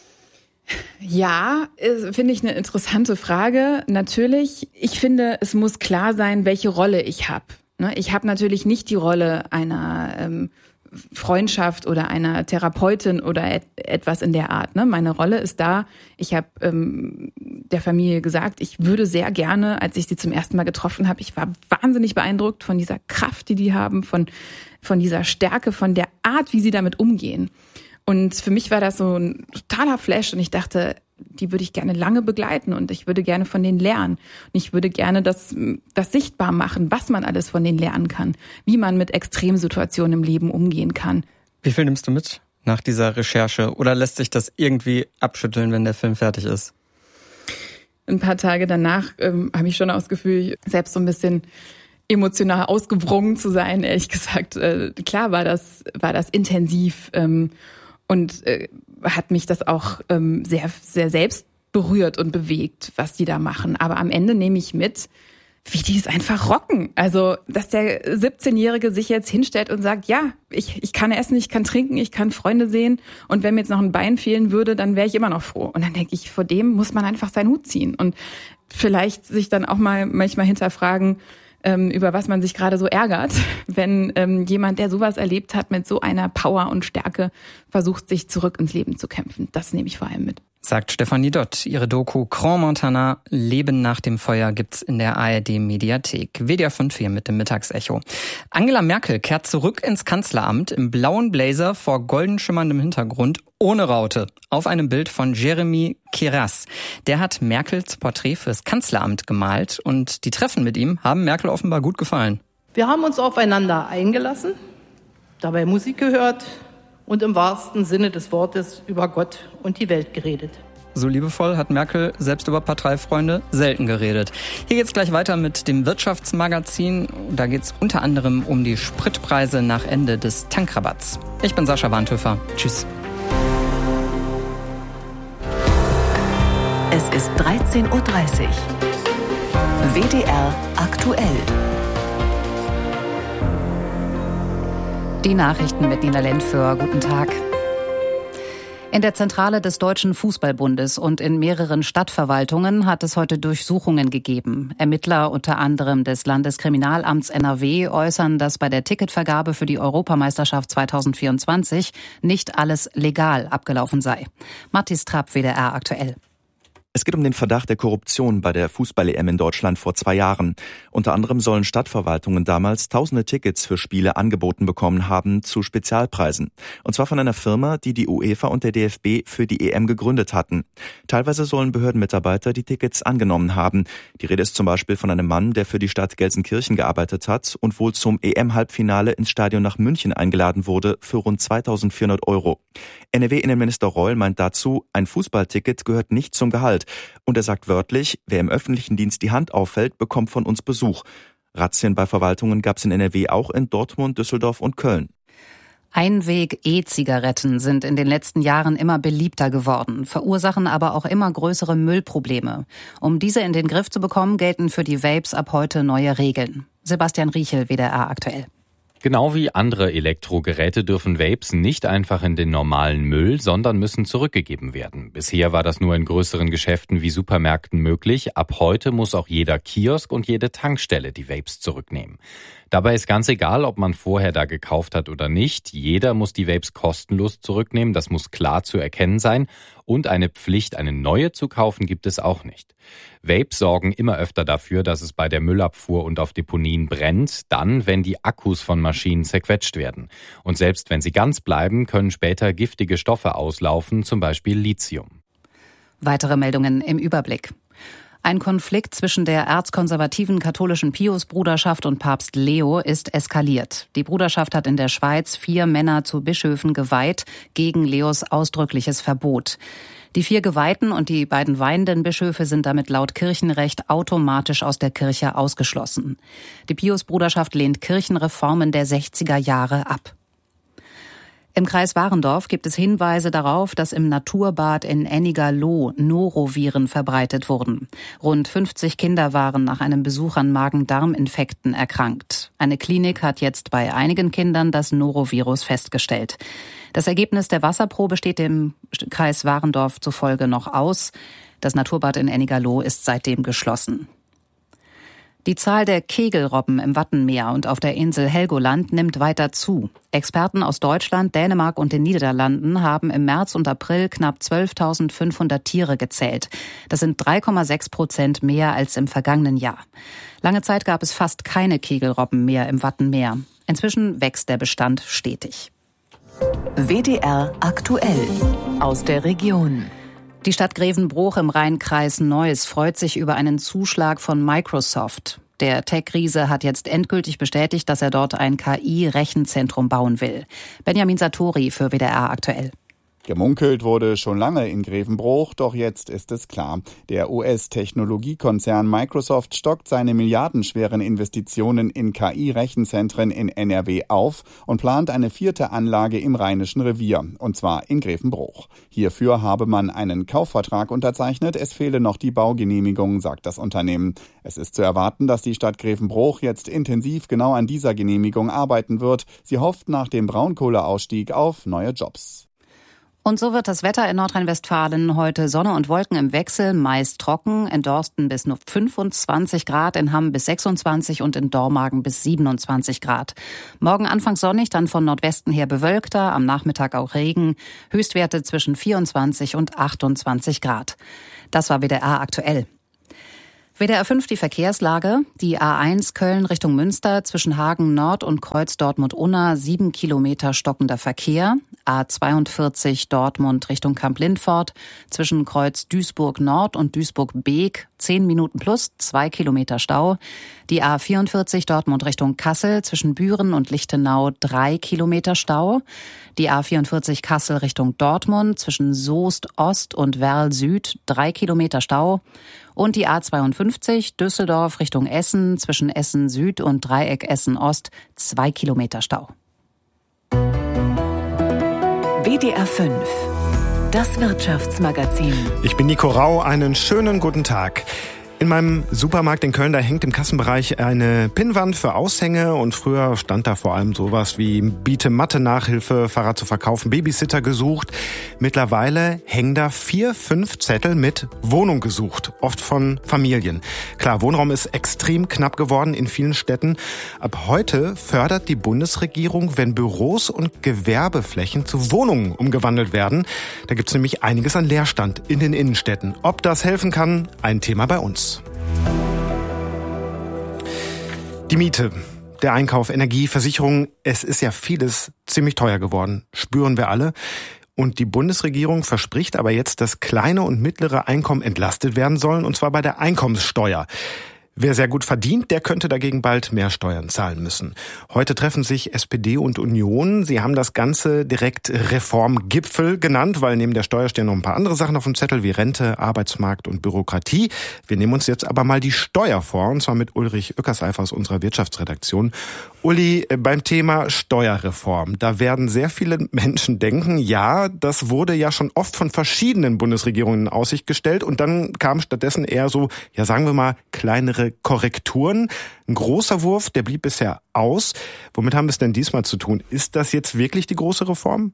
Ja, finde ich eine interessante Frage. Natürlich, ich finde, es muss klar sein, welche Rolle ich habe. Ich habe natürlich nicht die Rolle einer ähm, Freundschaft oder einer Therapeutin oder et- etwas in der Art. Meine Rolle ist da, ich habe ähm, der Familie gesagt, ich würde sehr gerne, als ich sie zum ersten Mal getroffen habe, ich war wahnsinnig beeindruckt von dieser Kraft, die die haben, von, von dieser Stärke, von der Art, wie sie damit umgehen. Und für mich war das so ein totaler Flash und ich dachte, die würde ich gerne lange begleiten und ich würde gerne von denen lernen. Und ich würde gerne das, das sichtbar machen, was man alles von denen lernen kann, wie man mit Extremsituationen im Leben umgehen kann. Wie viel nimmst du mit nach dieser Recherche oder lässt sich das irgendwie abschütteln, wenn der Film fertig ist? Ein paar Tage danach ähm, habe ich schon das Gefühl, selbst so ein bisschen emotional ausgewrungen zu sein, ehrlich gesagt. Äh, klar war das, war das intensiv, ähm, und äh, hat mich das auch ähm, sehr, sehr selbst berührt und bewegt, was die da machen. Aber am Ende nehme ich mit, wie die es einfach rocken. Also, dass der siebzehnjährige sich jetzt hinstellt und sagt, ja, ich, ich kann essen, ich kann trinken, ich kann Freunde sehen. Und wenn mir jetzt noch ein Bein fehlen würde, dann wäre ich immer noch froh. Und dann denke ich, vor dem muss man einfach seinen Hut ziehen. Und vielleicht sich dann auch mal manchmal hinterfragen, ähm, über was man sich gerade so ärgert, wenn ähm, jemand, der sowas erlebt hat, mit so einer Power und Stärke versucht, sich zurück ins Leben zu kämpfen. Das nehme ich vor allem mit. sagt Stefanie Dott. Ihre Doku Grand Montana, Leben nach dem Feuer gibt's in der A R D-Mediathek. W D R fünf hier mit dem Mittagsecho. Angela Merkel kehrt zurück ins Kanzleramt im blauen Blazer vor golden schimmerndem Hintergrund ohne Raute auf einem Bild von Jeremy Keras. Der hat Merkels Porträt fürs Kanzleramt gemalt und die Treffen mit ihm haben Merkel offenbar gut gefallen. Wir haben uns aufeinander eingelassen, dabei Musik gehört und im wahrsten Sinne des Wortes über Gott und die Welt geredet. So liebevoll hat Merkel selbst über Parteifreunde selten geredet. Hier geht's gleich weiter mit dem Wirtschaftsmagazin. Da geht's unter anderem um die Spritpreise nach Ende des Tankrabatts. Ich bin Sascha Warnthöfer. Tschüss. Es ist dreizehn Uhr dreißig. W D R aktuell. Die Nachrichten mit Nina Lentföhr. Guten Tag. In der Zentrale des Deutschen Fußballbundes und in mehreren Stadtverwaltungen hat es heute Durchsuchungen gegeben. Ermittler unter anderem des Landeskriminalamts N R W äußern, dass bei der Ticketvergabe für die Europameisterschaft zweitausendvierundzwanzig nicht alles legal abgelaufen sei. Mathis Trapp, W D R aktuell. Es geht um den Verdacht der Korruption bei der Fußball-E M in Deutschland vor zwei Jahren. Unter anderem sollen Stadtverwaltungen damals tausende Tickets für Spiele angeboten bekommen haben zu Spezialpreisen. Und zwar von einer Firma, die die UEFA und der D F B für die E M gegründet hatten. Teilweise sollen Behördenmitarbeiter die Tickets angenommen haben. Die Rede ist zum Beispiel von einem Mann, der für die Stadt Gelsenkirchen gearbeitet hat und wohl zum E M-Halbfinale ins Stadion nach München eingeladen wurde für rund zweitausendvierhundert Euro. N R W-Innenminister Reul meint dazu, ein Fußballticket gehört nicht zum Gehalt. Und er sagt wörtlich, wer im öffentlichen Dienst die Hand auffällt, bekommt von uns Besuch. Razzien bei Verwaltungen gab es in N R W auch in Dortmund, Düsseldorf und Köln. Einweg-E-Zigaretten sind in den letzten Jahren immer beliebter geworden, verursachen aber auch immer größere Müllprobleme. Um diese in den Griff zu bekommen, gelten für die Vapes ab heute neue Regeln. Sebastian Riechel, W D R aktuell. Genau wie andere Elektrogeräte dürfen Vapes nicht einfach in den normalen Müll, sondern müssen zurückgegeben werden. Bisher war das nur in größeren Geschäften wie Supermärkten möglich. Ab heute muss auch jeder Kiosk und jede Tankstelle die Vapes zurücknehmen. Dabei ist ganz egal, ob man vorher da gekauft hat oder nicht. Jeder muss die Vapes kostenlos zurücknehmen. Das muss klar zu erkennen sein. Und eine Pflicht, eine neue zu kaufen, gibt es auch nicht. Vapes sorgen immer öfter dafür, dass es bei der Müllabfuhr und auf Deponien brennt, dann, wenn die Akkus von Maschinen zerquetscht werden. Und selbst wenn sie ganz bleiben, können später giftige Stoffe auslaufen, zum Beispiel Lithium. Weitere Meldungen im Überblick. Ein Konflikt zwischen der erzkonservativen katholischen Pius-Bruderschaft und Papst Leo ist eskaliert. Die Bruderschaft hat in der Schweiz vier Männer zu Bischöfen geweiht, gegen Leos ausdrückliches Verbot. Die vier Geweihten und die beiden weihenden Bischöfe sind damit laut Kirchenrecht automatisch aus der Kirche ausgeschlossen. Die Pius-Bruderschaft lehnt Kirchenreformen der sechziger Jahre ab. Im Kreis Warendorf gibt es Hinweise darauf, dass im Naturbad in Ennigerloh Noroviren verbreitet wurden. Rund fünfzig Kinder waren nach einem Besuch an Magen-Darm-Infekten erkrankt. Eine Klinik hat jetzt bei einigen Kindern das Norovirus festgestellt. Das Ergebnis der Wasserprobe steht dem Kreis Warendorf zufolge noch aus. Das Naturbad in Ennigerloh ist seitdem geschlossen. Die Zahl der Kegelrobben im Wattenmeer und auf der Insel Helgoland nimmt weiter zu. Experten aus Deutschland, Dänemark und den Niederlanden haben im März und April knapp zwölftausendfünfhundert Tiere gezählt. Das sind drei Komma sechs Prozent mehr als im vergangenen Jahr. Lange Zeit gab es fast keine Kegelrobben mehr im Wattenmeer. Inzwischen wächst der Bestand stetig. W D R aktuell aus der Region. Die Stadt Grevenbroich im Rheinkreis Neuss freut sich über einen Zuschlag von Microsoft. Der Tech-Riese hat jetzt endgültig bestätigt, dass er dort ein K I-Rechenzentrum bauen will. Benjamin Satori für W D R aktuell. Gemunkelt wurde schon lange in Grevenbroich, doch jetzt ist es klar. Der U S-Technologiekonzern Microsoft stockt seine milliardenschweren Investitionen in K I-Rechenzentren in N R W auf und plant eine vierte Anlage im Rheinischen Revier, und zwar in Grevenbroich. Hierfür habe man einen Kaufvertrag unterzeichnet, es fehle noch die Baugenehmigung, sagt das Unternehmen. Es ist zu erwarten, dass die Stadt Grevenbroich jetzt intensiv genau an dieser Genehmigung arbeiten wird. Sie hofft nach dem Braunkohleausstieg auf neue Jobs. Und so wird das Wetter in Nordrhein-Westfalen heute Sonne und Wolken im Wechsel, meist trocken, in Dorsten bis nur fünfundzwanzig Grad, in Hamm bis sechsundzwanzig und in Dormagen bis siebenundzwanzig Grad. Morgen anfangs sonnig, dann von Nordwesten her bewölkter, am Nachmittag auch Regen, Höchstwerte zwischen vierundzwanzig und achtundzwanzig Grad. Das war W D R aktuell. W D R fünf die Verkehrslage. Die A eins Köln Richtung Münster zwischen Hagen Nord und Kreuz Dortmund-Unna sieben Kilometer stockender Verkehr. A zweiundvierzig Dortmund Richtung Kamp-Lindfort zwischen Kreuz Duisburg Nord und Duisburg-Beek zehn Minuten plus, zwei Kilometer Stau. Die A vierundvierzig Dortmund Richtung Kassel zwischen Büren und Lichtenau drei Kilometer Stau. Die A vierundvierzig Kassel Richtung Dortmund zwischen Soest Ost und Werl Süd drei Kilometer Stau. Und die A zweiundfünfzig Düsseldorf Richtung Essen zwischen Essen Süd und Dreieck Essen Ost zwei Kilometer Stau. W D R fünf, das Wirtschaftsmagazin. Ich bin Nico Rau, einen schönen guten Tag. In meinem Supermarkt in Köln, da hängt im Kassenbereich eine Pinnwand für Aushänge und früher stand da vor allem sowas wie biete Mathe-Nachhilfe, Fahrrad zu verkaufen, Babysitter gesucht. Mittlerweile hängen da vier, fünf Zettel mit Wohnung gesucht, oft von Familien. Klar, Wohnraum ist extrem knapp geworden in vielen Städten. Ab heute fördert die Bundesregierung, wenn Büros und Gewerbeflächen zu Wohnungen umgewandelt werden. Da gibt's nämlich einiges an Leerstand in den Innenstädten. Ob das helfen kann, ein Thema bei uns. Die Miete, der Einkauf, Energie, Versicherung, es ist ja vieles ziemlich teuer geworden, spüren wir alle. Und die Bundesregierung verspricht aber jetzt, dass kleine und mittlere Einkommen entlastet werden sollen, und zwar bei der Einkommenssteuer. Wer sehr gut verdient, der könnte dagegen bald mehr Steuern zahlen müssen. Heute treffen sich S P D und Union. Sie haben das Ganze direkt Reformgipfel genannt, weil neben der Steuer stehen noch ein paar andere Sachen auf dem Zettel wie Rente, Arbeitsmarkt und Bürokratie. Wir nehmen uns jetzt aber mal die Steuer vor, und zwar mit Ulrich Ueckerseifer aus unserer Wirtschaftsredaktion. Uli, beim Thema Steuerreform, da werden sehr viele Menschen denken, ja, das wurde ja schon oft von verschiedenen Bundesregierungen in Aussicht gestellt und dann kamen stattdessen eher so, ja sagen wir mal, kleinere Korrekturen. Ein großer Wurf, der blieb bisher aus. Womit haben wir es denn diesmal zu tun? Ist das jetzt wirklich die große Reform?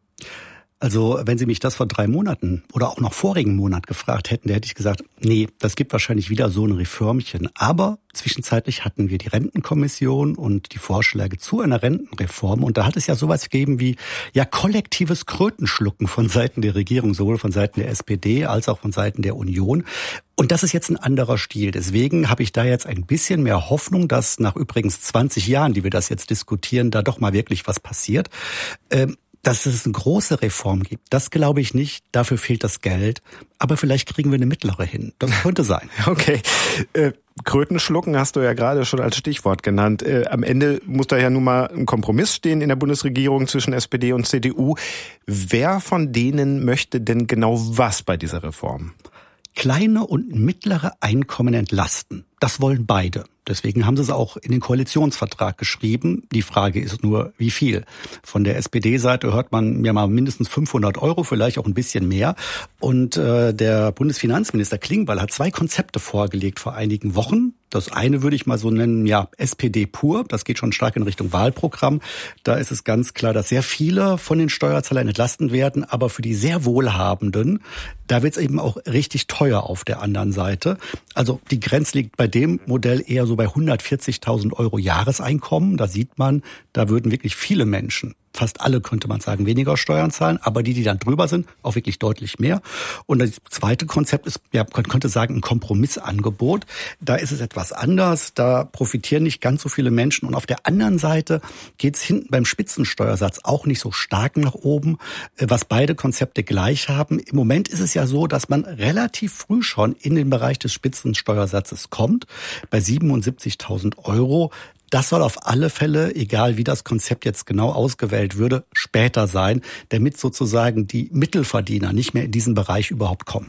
Also wenn Sie mich das vor drei Monaten oder auch noch vorigen Monat gefragt hätten, da hätte ich gesagt, nee, das gibt wahrscheinlich wieder so ein Reformchen. Aber zwischenzeitlich hatten wir die Rentenkommission und die Vorschläge zu einer Rentenreform. Und da hat es ja sowas gegeben wie ja kollektives Krötenschlucken von Seiten der Regierung, sowohl von Seiten der S P D als auch von Seiten der Union. Und das ist jetzt ein anderer Stil. Deswegen habe ich da jetzt ein bisschen mehr Hoffnung, dass nach übrigens zwanzig Jahren, die wir das jetzt diskutieren, da doch mal wirklich was passiert. Ähm, Dass es eine große Reform gibt, das glaube ich nicht. Dafür fehlt das Geld. Aber vielleicht kriegen wir eine mittlere hin. Das könnte sein. Okay. Äh, Krötenschlucken hast du ja gerade schon als Stichwort genannt. Äh, am Ende muss da ja nun mal ein Kompromiss stehen in der Bundesregierung zwischen S P D und C D U. Wer von denen möchte denn genau was bei dieser Reform? Kleine und mittlere Einkommen entlasten. Das wollen beide. Deswegen haben sie es auch in den Koalitionsvertrag geschrieben. Die Frage ist nur, wie viel. Von der S P D-Seite hört man ja mal mindestens fünfhundert Euro, vielleicht auch ein bisschen mehr. Und äh, der Bundesfinanzminister Klingbeil hat zwei Konzepte vorgelegt vor einigen Wochen. Das eine würde ich mal so nennen, ja, S P D pur. Das geht schon stark in Richtung Wahlprogramm. Da ist es ganz klar, dass sehr viele von den Steuerzahlern entlasten werden. Aber für die sehr Wohlhabenden, da wird es eben auch richtig teuer auf der anderen Seite. Also die Grenze liegt bei dem Modell eher so bei hundertvierzigtausend Euro Jahreseinkommen. Da sieht man, da würden wirklich viele Menschen, fast alle könnte man sagen, weniger Steuern zahlen, aber die, die dann drüber sind, auch wirklich deutlich mehr. Und das zweite Konzept ist, ja, man könnte sagen, ein Kompromissangebot. Da ist es etwas anders, da profitieren nicht ganz so viele Menschen. Und auf der anderen Seite geht es hinten beim Spitzensteuersatz auch nicht so stark nach oben, was beide Konzepte gleich haben. Im Moment ist es ja so, dass man relativ früh schon in den Bereich des Spitzensteuersatzes kommt, bei siebenundsiebzigtausend Euro. Das soll auf alle Fälle, egal wie das Konzept jetzt genau ausgewählt würde, später sein, damit sozusagen die Mittelverdiener nicht mehr in diesen Bereich überhaupt kommen.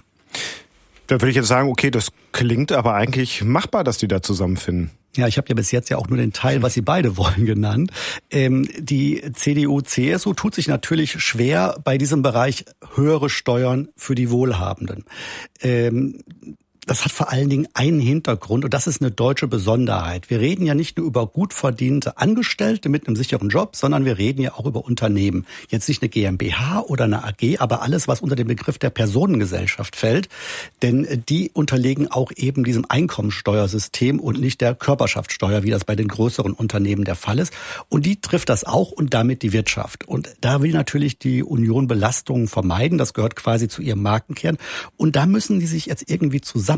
Da würde ich jetzt sagen, okay, das klingt aber eigentlich machbar, dass die da zusammenfinden. Ja, ich habe ja bis jetzt ja auch nur den Teil, was sie beide wollen, genannt. Ähm, die C D U, C S U tut sich natürlich schwer bei diesem Bereich höhere Steuern für die Wohlhabenden. Ähm, Das hat vor allen Dingen einen Hintergrund und das ist eine deutsche Besonderheit. Wir reden ja nicht nur über gut verdiente Angestellte mit einem sicheren Job, sondern wir reden ja auch über Unternehmen. Jetzt nicht eine GmbH oder eine A G, aber alles, was unter den Begriff der Personengesellschaft fällt. Denn die unterliegen auch eben diesem Einkommensteuersystem und nicht der Körperschaftssteuer, wie das bei den größeren Unternehmen der Fall ist. Und die trifft das auch und damit die Wirtschaft. Und da will natürlich die Union Belastungen vermeiden. Das gehört quasi zu ihrem Markenkern. Und da müssen die sich jetzt irgendwie zusammenruckeln.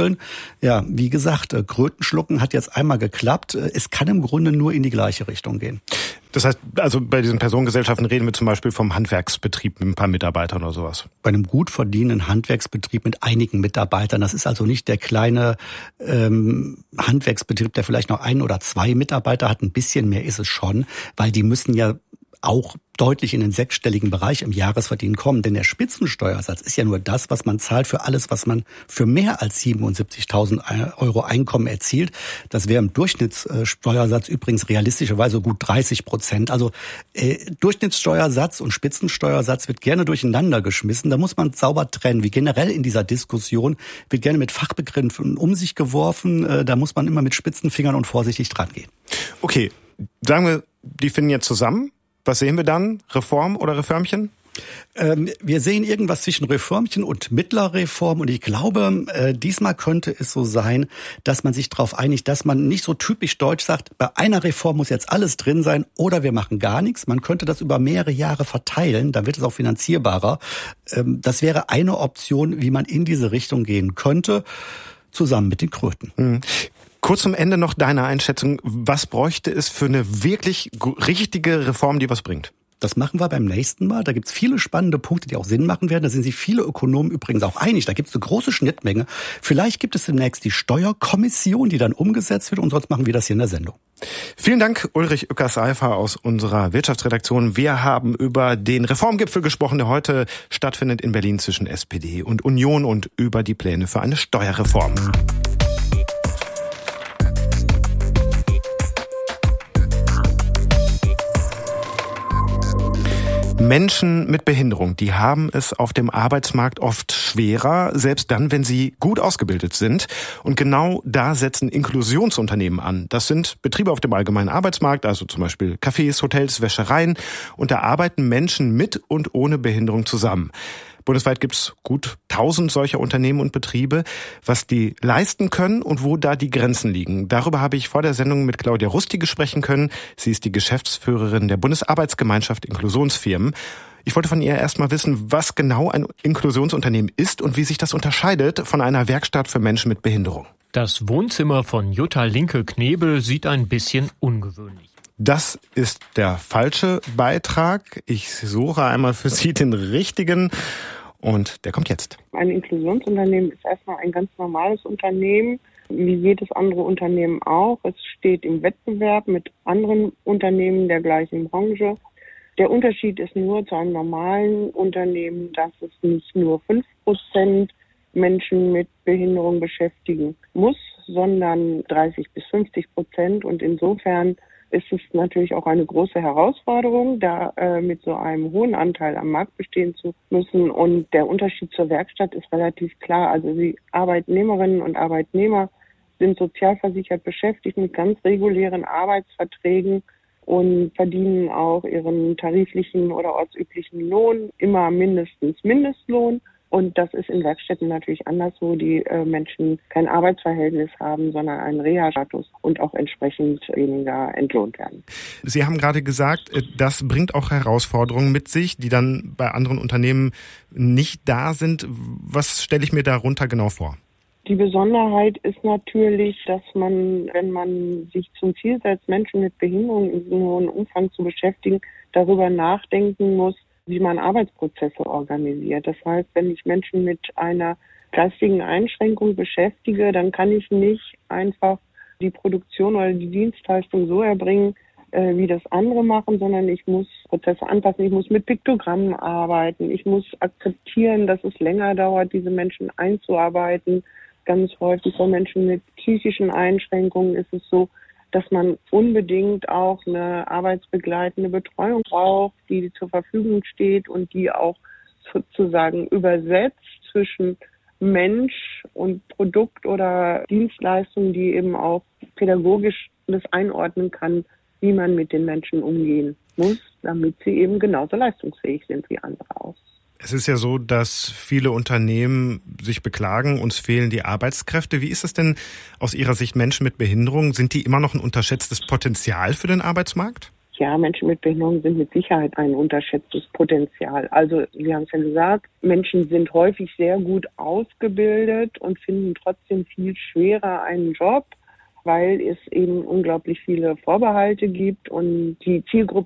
Ja, wie gesagt, Kröten schlucken hat jetzt einmal geklappt. Es kann im Grunde nur in die gleiche Richtung gehen. Das heißt, also bei diesen Personengesellschaften reden wir zum Beispiel vom Handwerksbetrieb mit ein paar Mitarbeitern oder sowas. Bei einem gut verdienenden Handwerksbetrieb mit einigen Mitarbeitern. Das ist also nicht der kleine ähm, Handwerksbetrieb, der vielleicht noch ein oder zwei Mitarbeiter hat. Ein bisschen mehr ist es schon, weil die müssen ja auch deutlich in den sechsstelligen Bereich im Jahresverdienen kommen. Denn der Spitzensteuersatz ist ja nur das, was man zahlt für alles, was man für mehr als siebenundsiebzigtausend Euro Einkommen erzielt. Das wäre im Durchschnittssteuersatz übrigens realistischerweise gut dreißig Prozent. Also äh, Durchschnittssteuersatz und Spitzensteuersatz wird gerne durcheinander geschmissen. Da muss man sauber trennen. Wie generell in dieser Diskussion wird gerne mit Fachbegriffen um sich geworfen. Äh, da muss man immer mit spitzen Fingern und vorsichtig dran gehen. Okay, sagen wir, die finden jetzt zusammen. Was sehen wir dann? Reform oder Reformchen? Ähm, wir sehen irgendwas zwischen Reformchen und Mittlerreform und ich glaube, äh, diesmal könnte es so sein, dass man sich darauf einigt, dass man nicht so typisch deutsch sagt, bei einer Reform muss jetzt alles drin sein oder wir machen gar nichts. Man könnte das über mehrere Jahre verteilen, dann wird es auch finanzierbarer. Ähm, das wäre eine Option, wie man in diese Richtung gehen könnte, zusammen mit den Kröten. Mhm. Kurz zum Ende noch deine Einschätzung. Was bräuchte es für eine wirklich richtige Reform, die was bringt? Das machen wir beim nächsten Mal. Da gibt's viele spannende Punkte, die auch Sinn machen werden. Da sind sich viele Ökonomen übrigens auch einig. Da gibt's eine große Schnittmenge. Vielleicht gibt es demnächst die Steuerkommission, die dann umgesetzt wird. Und sonst machen wir das hier in der Sendung. Vielen Dank, Ulrich Uecker-Seifer aus unserer Wirtschaftsredaktion. Wir haben über den Reformgipfel gesprochen, der heute stattfindet in Berlin zwischen S P D und Union und über die Pläne für eine Steuerreform. Menschen mit Behinderung, die haben es auf dem Arbeitsmarkt oft schwerer, selbst dann, wenn sie gut ausgebildet sind. Und genau da setzen Inklusionsunternehmen an. Das sind Betriebe auf dem allgemeinen Arbeitsmarkt, also zum Beispiel Cafés, Hotels, Wäschereien. Und da arbeiten Menschen mit und ohne Behinderung zusammen. Bundesweit gibt's gut tausend solcher Unternehmen und Betriebe. Was die leisten können und wo da die Grenzen liegen. Darüber habe ich vor der Sendung mit Claudia Rustige sprechen können. Sie ist die Geschäftsführerin der Bundesarbeitsgemeinschaft Inklusionsfirmen. Ich wollte von ihr erst mal wissen, was genau ein Inklusionsunternehmen ist und wie sich das unterscheidet von einer Werkstatt für Menschen mit Behinderung. Das Wohnzimmer von Jutta Linke-Knebel sieht ein bisschen ungewöhnlich. Das ist der falsche Beitrag. Ich suche einmal für Sie den richtigen und der kommt jetzt. Ein Inklusionsunternehmen ist erstmal ein ganz normales Unternehmen, wie jedes andere Unternehmen auch. Es steht im Wettbewerb mit anderen Unternehmen der gleichen Branche. Der Unterschied ist nur zu einem normalen Unternehmen, dass es nicht nur fünf Prozent Menschen mit Behinderung beschäftigen muss, sondern dreißig bis fünfzig Prozent. Und insofern ist es natürlich auch eine große Herausforderung, da äh, mit so einem hohen Anteil am Markt bestehen zu müssen. Und der Unterschied zur Werkstatt ist relativ klar. Also die Arbeitnehmerinnen und Arbeitnehmer sind sozialversichert beschäftigt mit ganz regulären Arbeitsverträgen und verdienen auch ihren tariflichen oder ortsüblichen Lohn, immer mindestens Mindestlohn. Und das ist in Werkstätten natürlich anders, wo die äh, Menschen kein Arbeitsverhältnis haben, sondern einen Reha-Status und auch entsprechend weniger entlohnt werden. Sie haben gerade gesagt, das bringt auch Herausforderungen mit sich, die dann bei anderen Unternehmen nicht da sind. Was stelle ich mir darunter genau vor? Die Besonderheit ist natürlich, dass man, wenn man sich zum Ziel setzt, Menschen mit Behinderung in so einem hohen Umfang zu beschäftigen, darüber nachdenken muss, wie man Arbeitsprozesse organisiert. Das heißt, wenn ich Menschen mit einer geistigen Einschränkung beschäftige, dann kann ich nicht einfach die Produktion oder die Dienstleistung so erbringen, äh, wie das andere machen, sondern ich muss Prozesse anpassen, ich muss mit Piktogrammen arbeiten, ich muss akzeptieren, dass es länger dauert, diese Menschen einzuarbeiten. Ganz häufig bei Menschen mit psychischen Einschränkungen ist es so, dass man unbedingt auch eine arbeitsbegleitende Betreuung braucht, die zur Verfügung steht und die auch sozusagen übersetzt zwischen Mensch und Produkt oder Dienstleistung, die eben auch pädagogisch das einordnen kann, wie man mit den Menschen umgehen muss, damit sie eben genauso leistungsfähig sind wie andere auch. Es ist ja so, dass viele Unternehmen sich beklagen, uns fehlen die Arbeitskräfte. Wie ist es denn aus Ihrer Sicht, Menschen mit Behinderung? Sind die immer noch ein unterschätztes Potenzial für den Arbeitsmarkt? Ja, Menschen mit Behinderung sind mit Sicherheit ein unterschätztes Potenzial. Also, Sie haben es ja gesagt, Menschen sind häufig sehr gut ausgebildet und finden trotzdem viel schwerer einen Job, weil es eben unglaublich viele Vorbehalte gibt und die Zielgruppe